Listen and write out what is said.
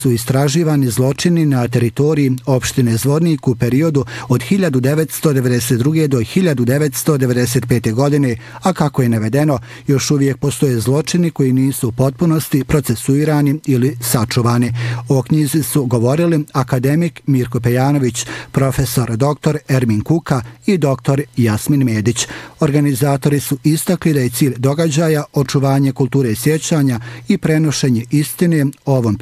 su istraživani zločini na teritoriji opštine Zvornik u periodu od 1992. do 1995. godine, a kako je navedeno, još uvijek postoje zločini koji nisu u potpunosti procesuirani ili sačuvani. O knjizi su govorili akademik Mirko Pejanović, profesor dr. Ermin Kuka i dr. Jasmin Medić. Organizatori su istakli da je cilj događaja očuvanje kulture sjećanja i prenošenje istine o ovom